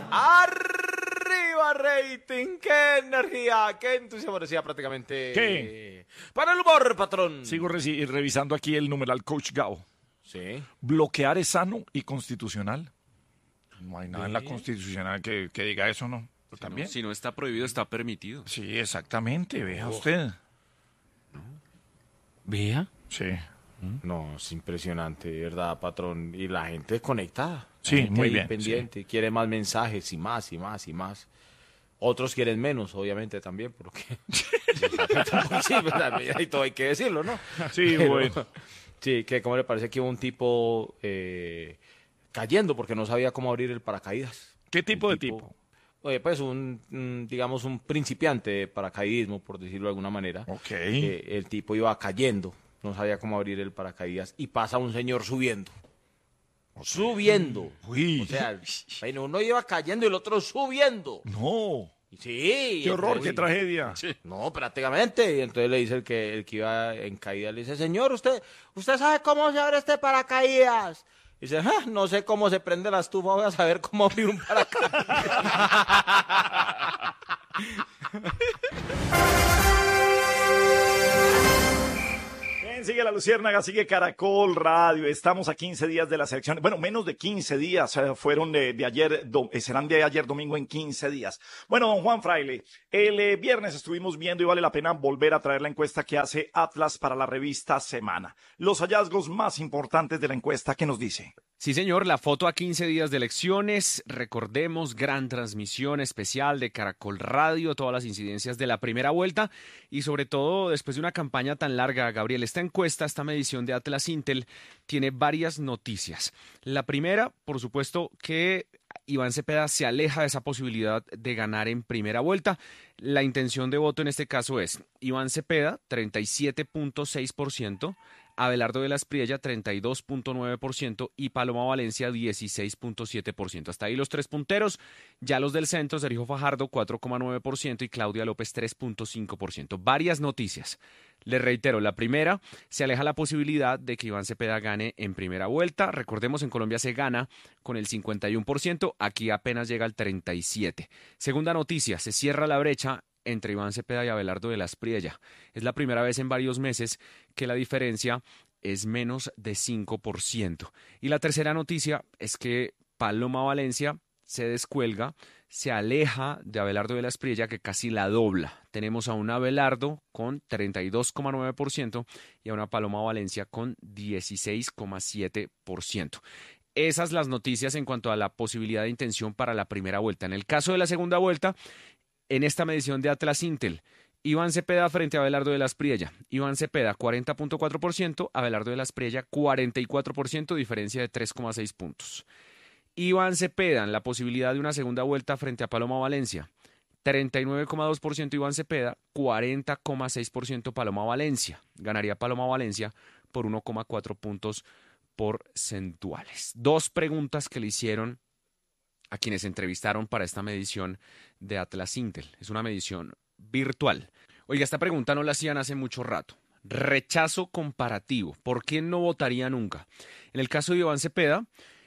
¡Arriba, rating! ¡Qué energía! ¡Qué entusiasmo! Decía prácticamente... ¿Qué? ¡Para el humor, patrón! Sigo revisando aquí el numeral Coach Gao. Sí. Bloquear es sano y constitucional. No hay nada en la constitucional que diga eso, ¿no? Pero también. Si no está prohibido, está permitido. Sí, exactamente. Vea usted. ¿Vea? Sí. No, es impresionante, ¿verdad, patrón? Y la gente es conectada. Sí, La gente muy ahí bien, pendiente, quiere más mensajes y más y más y más. Otros quieren menos, obviamente, también, porque... sí, ¿verdad? Y todo hay que decirlo, ¿no? Sí, bueno. Sí, que como le parece que hubo un tipo cayendo porque no sabía cómo abrir el paracaídas. ¿Qué tipo de tipo? Oye, pues digamos, un principiante de paracaidismo, por decirlo de alguna manera. Ok. El tipo iba cayendo, no sabía cómo abrir el paracaídas y pasa un señor subiendo. Subiendo. Uy. O sea, uno iba cayendo y el otro subiendo. No. Sí. Qué horror, entonces, qué tragedia. No, prácticamente. Y entonces le dice el que iba en caída, le dice, señor, ¿usted sabe cómo se abre este paracaídas? Y dice, no sé cómo se prende la estufa, voy a saber cómo abrir un paracaídas. Sigue La Luciérnaga, sigue Caracol Radio. Estamos a 15 días de las elecciones. Bueno, menos de 15 días fueron de ayer, serán de ayer domingo en 15 días. Bueno, don Juan Fraile, el viernes estuvimos viendo y vale la pena volver a traer la encuesta que hace Atlas para la revista Semana. Los hallazgos más importantes de la encuesta, ¿qué nos dice? Sí, señor, la foto a 15 días de elecciones. Recordemos, gran transmisión especial de Caracol Radio, todas las incidencias de la primera vuelta y sobre todo después de una campaña tan larga, Gabriel, esta encuesta, esta medición de Atlas Intel tiene varias noticias. La primera, por supuesto, que Iván Cepeda se aleja de esa posibilidad de ganar en primera vuelta. La intención de voto en este caso es Iván Cepeda, 37.6%, Abelardo de la Espriella 32.9% y Paloma Valencia 16.7%. Hasta ahí los tres punteros. Ya los del centro, Sergio Fajardo 4.9% y Claudia López 3.5%. Varias noticias. Les reitero, la primera, se aleja la posibilidad de que Iván Cepeda gane en primera vuelta. Recordemos, en Colombia se gana con el 51%, aquí apenas llega al 37%. Segunda noticia, se cierra la brecha entre Iván Cepeda y Abelardo de la Espriella. Es la primera vez en varios meses que la diferencia es menos de 5%. Y la tercera noticia es que Paloma Valencia se descuelga, se aleja de Abelardo de la Espriella, que casi la dobla. Tenemos a un Abelardo con 32.9% y a una Paloma Valencia con 16.7%. Esas las noticias en cuanto a la posibilidad de intención para la primera vuelta. En el caso de la segunda vuelta, en esta medición de Atlas Intel, Iván Cepeda frente a Abelardo de la Espriella. Iván Cepeda 40.4%, Abelardo de la Espriella 44%, diferencia de 3.6 puntos. Iván Cepeda en la posibilidad de una segunda vuelta frente a Paloma Valencia. 39.2% Iván Cepeda, 40.6% Paloma Valencia. Ganaría Paloma Valencia por 1.4 puntos porcentuales. Dos preguntas que le hicieron a quienes entrevistaron para esta medición de Atlas Intel. Es una medición virtual. Oiga, esta pregunta no la hacían hace mucho rato. Rechazo comparativo. ¿Por qué no votaría nunca? En el caso de Iván Cepeda,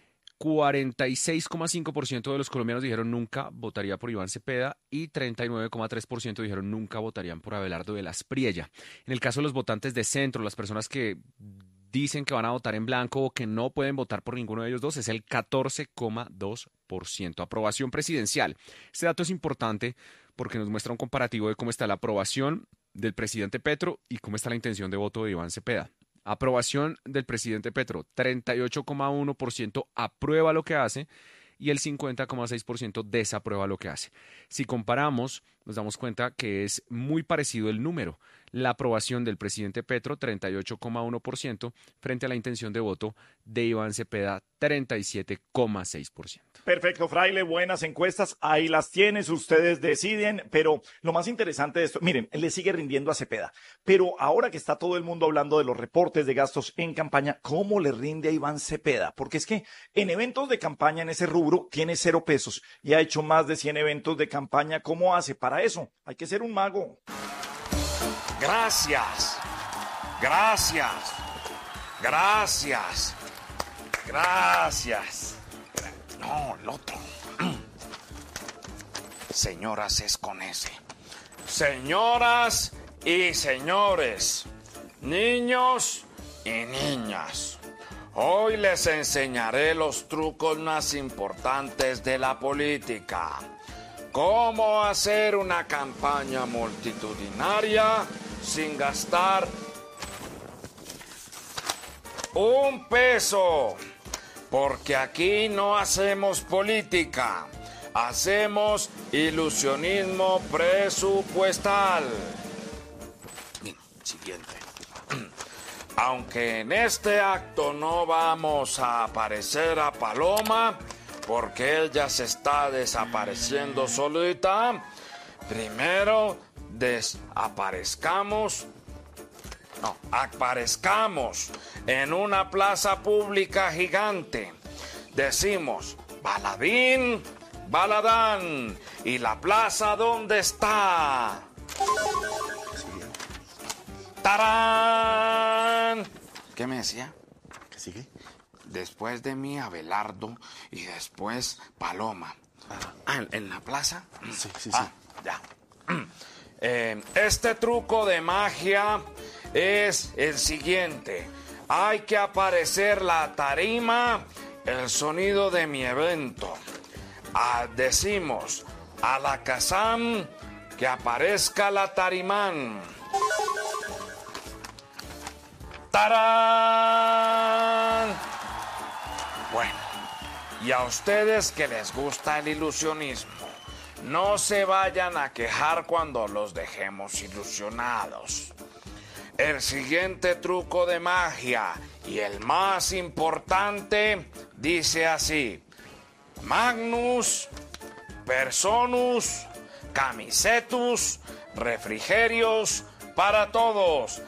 46.5% de los colombianos dijeron nunca votaría por Iván Cepeda y 39.3% dijeron nunca votarían por Abelardo de la Espriella. En el caso de los votantes de centro, las personas que dicen que van a votar en blanco o que no pueden votar por ninguno de ellos dos, es el 14.2%. Aprobación presidencial. Este dato es importante porque nos muestra un comparativo de cómo está la aprobación del presidente Petro y cómo está la intención de voto de Iván Cepeda. Aprobación del presidente Petro, 38.1% aprueba lo que hace y el 50.6% desaprueba lo que hace. Si comparamos, nos damos cuenta que es muy parecido el número. La aprobación del presidente Petro, 38.1%, frente a la intención de voto de Iván Cepeda, 37.6%. Perfecto, Fraile, buenas encuestas, ahí las tienes, ustedes deciden, pero lo más interesante de esto, miren, le sigue rindiendo a Cepeda, pero ahora que está todo el mundo hablando de los reportes de gastos en campaña, ¿cómo le rinde a Iván Cepeda? Porque es que en eventos de campaña en ese rubro tiene 0 pesos y ha hecho más de 100 eventos de campaña. ¿Cómo hace para eso? Hay que ser un mago. Gracias, gracias, gracias, gracias. No, el otro. señoras es con S. Señoras y señores, niños y niñas, hoy les enseñaré los trucos más importantes de la política. Cómo hacer una campaña multitudinaria sin gastar un peso. Porque aquí no hacemos política, hacemos ilusionismo presupuestal. Bien, siguiente. Aunque en este acto no vamos a aparecer a Paloma, porque ella se está desapareciendo solita, primero aparezcamos en una plaza pública gigante. Decimos, Baladín, Baladán, ¿y la plaza dónde está? ¡Tarán! ¿Qué me decía? ¿Qué sigue? Después de mí, Abelardo, y después Paloma. ¿En la plaza? Sí. Ya. Este truco de magia es el siguiente. Hay que aparecer la tarima, el sonido de mi evento. Decimos, Alakazam, que aparezca la tarimán. ¡Tarán! Bueno, y a ustedes que les gusta el ilusionismo, no se vayan a quejar cuando los dejemos ilusionados. El siguiente truco de magia, y el más importante, dice así: Magnus, Personus, Camisetus, refrigerios para todos.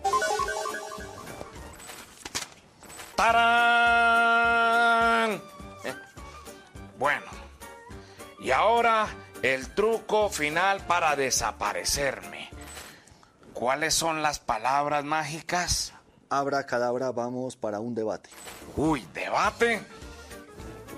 ¡Tarán! Bueno, y ahora el truco final para desaparecerme. ¿Cuáles son las palabras mágicas? Abracadabra, vamos para un debate. Uy, ¿debate?